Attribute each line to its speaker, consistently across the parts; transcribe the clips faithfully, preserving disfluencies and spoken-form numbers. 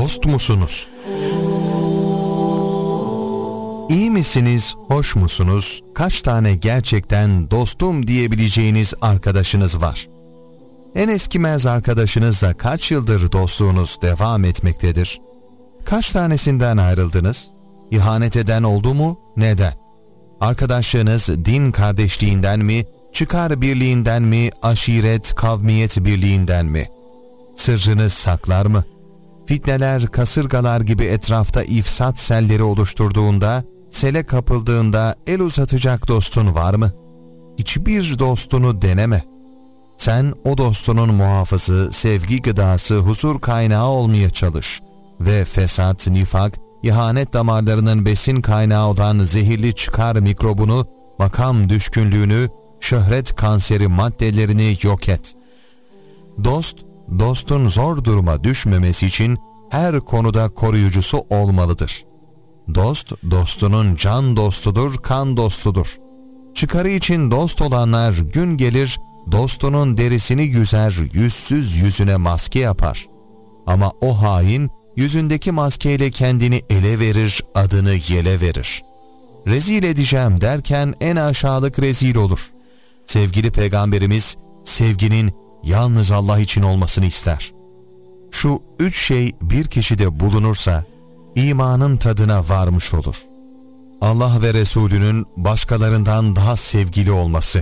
Speaker 1: dost musunuz? İyi misiniz, hoş musunuz? Kaç tane gerçekten dostum diyebileceğiniz arkadaşınız var? En eskimez arkadaşınızla kaç yıldır dostluğunuz devam etmektedir? Kaç tanesinden ayrıldınız? İhanet eden oldu mu? Neden? Arkadaşlığınız din kardeşliğinden mi, çıkar birliğinden mi, aşiret, kavmiyet birliğinden mi? Sırrınız saklar mı? Fitneler, kasırgalar gibi etrafta ifsat selleri oluşturduğunda, sele kapıldığında el uzatacak dostun var mı? Hiçbir dostunu deneme. Sen o dostunun muhafızı, sevgi gıdası, huzur kaynağı olmaya çalış ve fesat, nifak, ihanet damarlarının besin kaynağı olan zehirli çıkar mikrobunu, makam düşkünlüğünü, şöhret kanseri maddelerini yok et. Dost, dostun zor duruma düşmemesi için her konuda koruyucusu olmalıdır. Dost, dostunun can dostudur, kan dostudur. Çıkarı için dost olanlar gün gelir, dostunun derisini yüzer, yüzsüz yüzüne maske yapar. Ama o hain, yüzündeki maskeyle kendini ele verir, adını yele verir. Rezil edeceğim derken en aşağılık rezil olur. Sevgili Peygamberimiz, sevginin yalnız Allah için olmasını ister. Şu üç şey bir kişide bulunursa, imanın tadına varmış olur. Allah ve Resulünün başkalarından daha sevgili olması,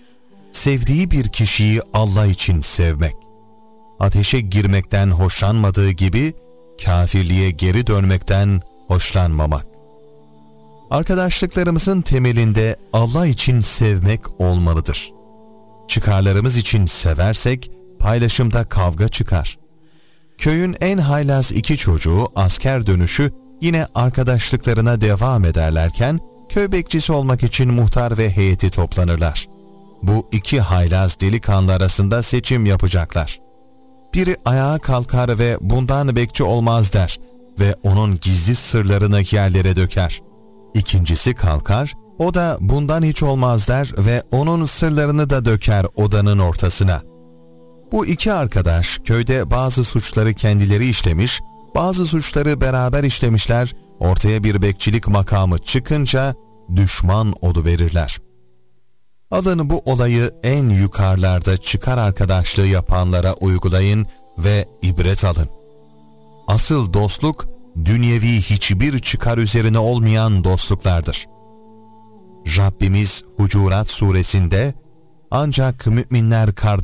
Speaker 1: sevdiği bir kişiyi Allah için sevmek, ateşe girmekten hoşlanmadığı gibi kafirliğe geri dönmekten hoşlanmamak. Arkadaşlıklarımızın temelinde Allah için sevmek olmalıdır. Çıkarlarımız için seversek paylaşımda kavga çıkar. Köyün en haylaz iki çocuğu asker dönüşü yine arkadaşlıklarına devam ederlerken köy bekçisi olmak için muhtar ve heyeti toplanırlar. Bu iki haylaz delikanlı arasında seçim yapacaklar. Biri ayağa kalkar ve bundan bekçi olmaz der ve onun gizli sırlarını yerlere döker. İkincisi kalkar, o da bundan hiç olmaz der ve onun sırlarını da döker odanın ortasına. Bu iki arkadaş köyde bazı suçları kendileri işlemiş, bazı suçları beraber işlemişler, ortaya bir bekçilik makamı çıkınca düşman oluverirler. Alın bu olayı en yukarılarda çıkar arkadaşlığı yapanlara uygulayın ve ibret alın. Asıl dostluk, dünyevi hiçbir çıkar üzerine olmayan dostluklardır. Rabbimiz Hucurat suresinde, ancak müminler kardeş